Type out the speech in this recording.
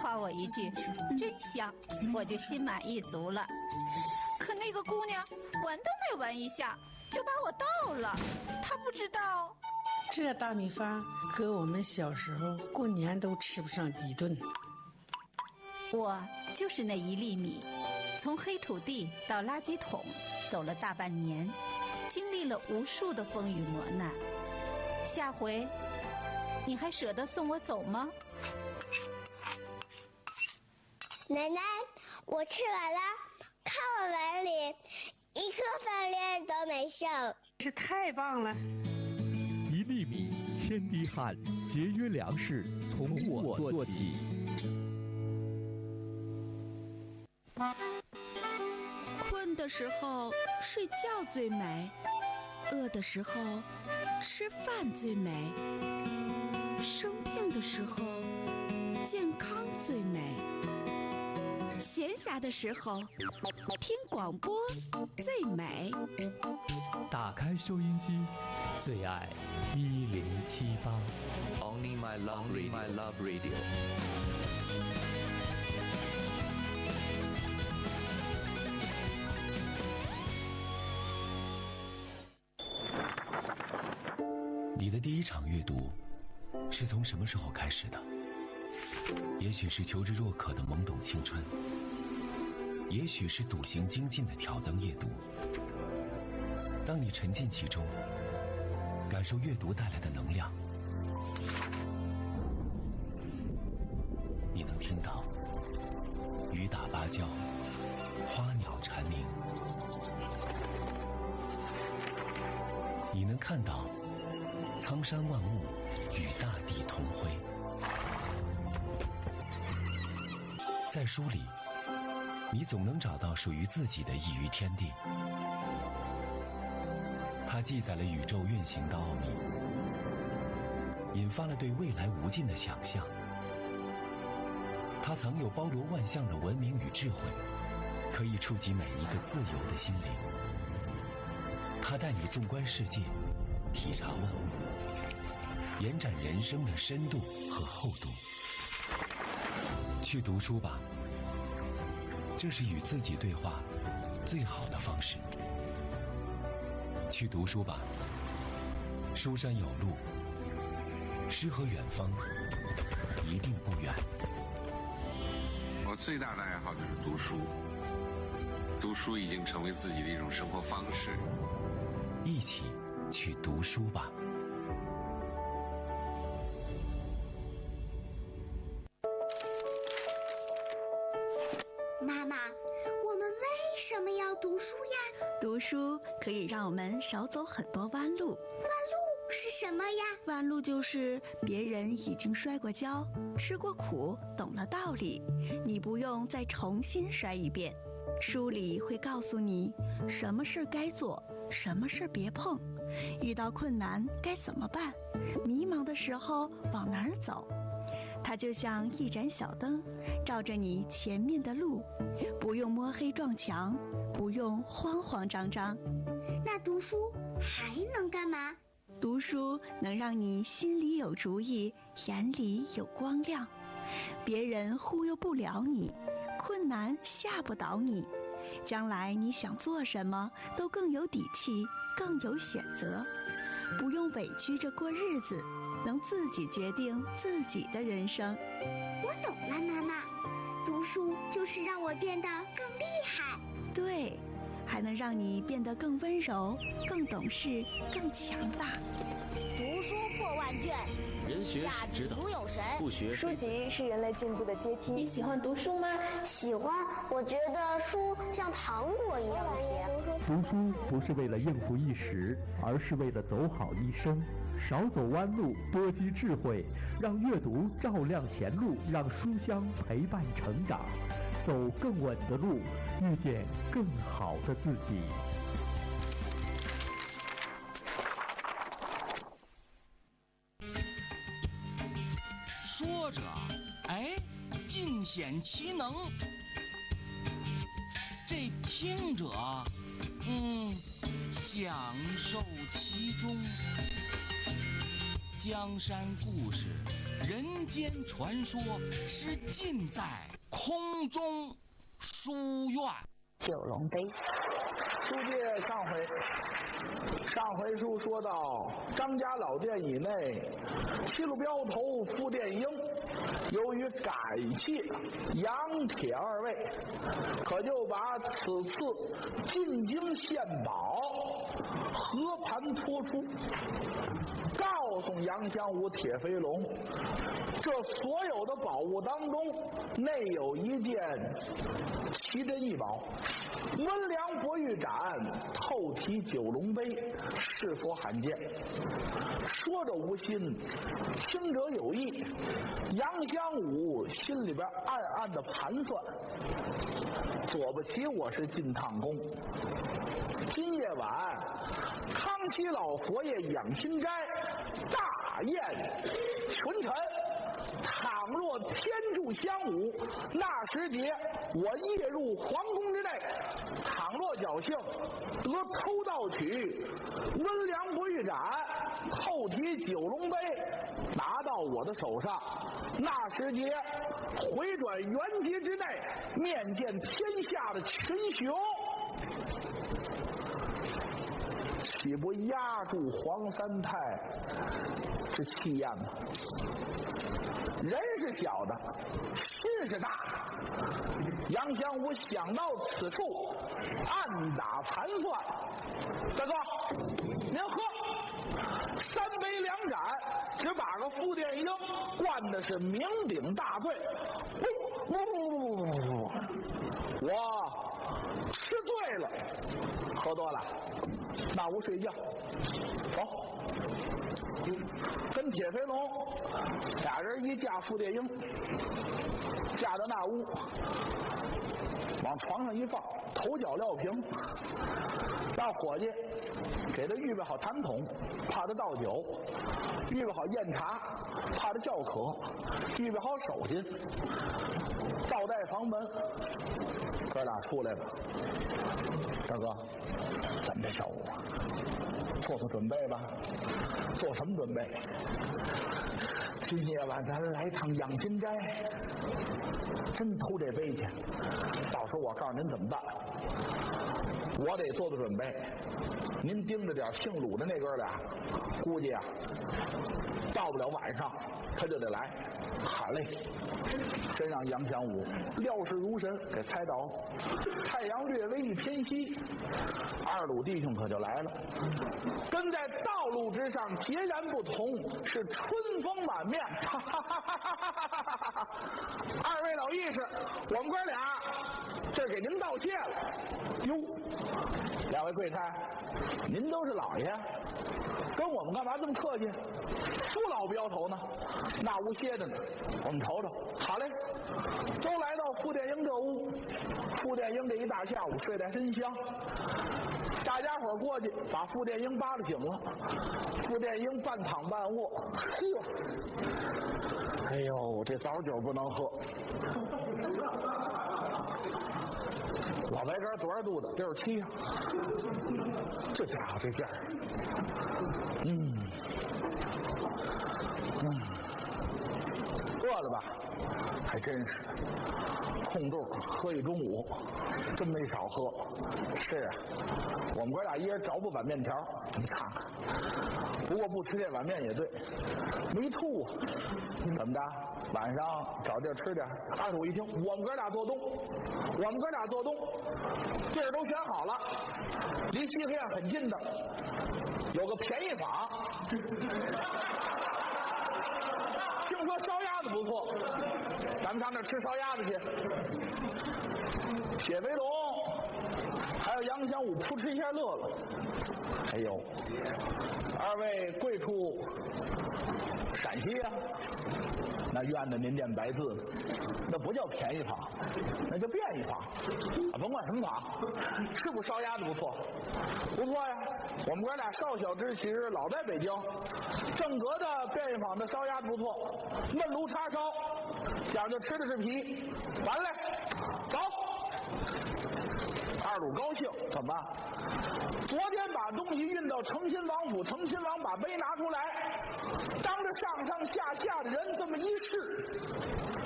夸我一句真香，我就心满意足了。可那个姑娘闻都没闻一下就把我倒了，她不知道这大米饭和我们小时候过年都吃不上几顿。 我就是那1粒米，从黑土地到垃圾桶走了大半年，经历了无数的风雨磨难。下回你还舍得送我走吗？ 奶奶，我吃完了，看我碗里一颗饭粒儿都没剩。 这太棒了 ！1粒米，千滴汗，节约粮食，从我做起。 困的时候睡觉最美，饿的时候吃饭最美，生病的时候健康最美，闲暇的时候听广播最美。 打开收音机，最爱1078。 Only my love radio。 你的第一场阅读是从什么时候开始的？也许是求知若渴的懵懂青春，也许是笃行精进的挑灯夜读。当你沉浸其中，感受阅读带来的能量，你能听到雨打芭蕉，花鸟蝉鸣，你能看到苍山万物与大地同辉。在书里，你总能找到属于自己的一隅天地。它记载了宇宙运行的奥秘，引发了对未来无尽的想象。它藏有包罗万象的文明与智慧，可以触及每一个自由的心灵。它带你纵观世界，体察万物，延展人生的深度和厚度。去读书吧，这是与自己对话最好的方式。去读书吧，书山有路，诗和远方一定不远。 我最大的爱好就是读书，读书已经成为自己的一种生活方式。 一起去读书吧。 妈妈，我们为什么要读书呀？ 读书可以让我们少走很多弯路。 弯路是什么呀？ 弯路就是别人已经摔过跤，吃过苦，懂了道理，你不用再重新摔一遍。书里会告诉你什么事该做，什么事别碰，遇到困难该怎么办，迷茫的时候往哪儿走。它就像一盏小灯，照着你前面的路，不用摸黑撞墙，不用慌慌张张。 那读书还能干嘛？ 读书能让你心里有主意，眼里有光亮，别人忽悠不了你，困难吓不倒你，将来你想做什么都更有底气，更有选择，不用委屈着过日子，能自己决定自己的人生。 我懂了，妈妈，读书就是让我变得更厉害。 对，还能让你变得更温柔，更懂事，更强大。 读书破万卷， 人学下知道读有神。 不学书籍是人类进步的阶梯。 你喜欢读书吗？ 喜欢，我觉得书像糖果一样甜。 读书不是为了应付一时，而是为了走好一生。少走弯路，多积智慧，让阅读照亮前路，让书香陪伴成长，走更稳的路，遇见更好的自己。 说着，哎，尽显其能；这听者，享受其中。江山故事， 人间传说是尽在空中书院。 九龙杯。 书接上回书说到张家老店以内，七路镖头傅殿英由于感谢杨铁二位，可就把此次进京献宝和盘托出，告诉杨香武、铁飞龙，这所有的宝物当中，内有一件奇珍异宝，温良博玉盏透体九龙杯，世所罕见。说者无心，听者有意。杨香武心里边暗暗的盘算，左不齐我是进趟宫，今夜晚康熙老佛爷养心斋大宴群臣，倘若天助香武，那时节我夜入皇宫之内，倘若侥幸得偷盗取温良博玉盏后提九龙杯拿到我的手上，那时节回转元节之内，面见天下的群雄，岂不压住黄三太之气焰吗？人是小的，心是大的。杨香武想到此处，暗打盘算：大哥，您喝3杯2盏，只把个傅殿英灌的是酩酊大醉。我吃醉了，喝多了，那屋睡觉，走。跟铁飞龙俩人一架傅殿英，架到那屋，往床上一放，头脚撂平，让伙计给他预备好痰桶，怕他倒酒；预备好验茶，怕他叫渴；预备好手巾，倒带房门。哥俩出来了，大哥，咱们这小屋做准备吧。做什么准备？今夜晚咱来趟养心斋，真偷这杯去，到时候我告诉您怎么办。我得做准备，您盯着点姓鲁的那哥俩，估计啊到不了晚上他就得来。喊嘞，真让杨香武料事如神给猜到了。太阳略微一偏西，二鲁弟兄可就来了，跟在道路之上截然不同，是春风满面。二位老义士，我们哥俩这给您道谢了。哟，两位贵差，您都是老爷，跟我们干嘛这么客气？父老镖头呢？那屋歇着呢，我们瞅瞅。好嘞，都来到傅殿英这屋。傅殿英这一大下午睡在深香，大家伙过去把傅殿英扒拉醒了。傅殿英半躺半卧，哎呦，这早酒不能喝。老白干多少度的？67啊！这家伙这劲儿，饿了吧？还真是，空肚喝一中午，真没少喝。是啊，我们哥俩一人找不碗面条，你看看。不过不吃这碗面也对，没吐啊。怎么着？晚上找地儿吃点。二叔一听，我们哥俩做东，地儿都选好了，离西黑暗很近的，有个便宜坊。听说烧鸭子不错，咱们上那儿吃烧鸭子去。铁飞龙还有杨香武扑哧一下乐了。哎呦，二位贵处陕西啊？那院子您念白字呢，那不叫便宜坊，那叫便宜坊啊！甭管什么坊，是不是烧鸭子不错？不错呀，我们哥俩少小之时老在北京，正格的便宜坊的烧鸭子不错，焖炉叉烧，讲究吃的是皮。完了，走。 二路高兴，怎么？昨天把东西运到诚亲王府，诚亲王把碑拿出来，当着上上下下的人这么一试，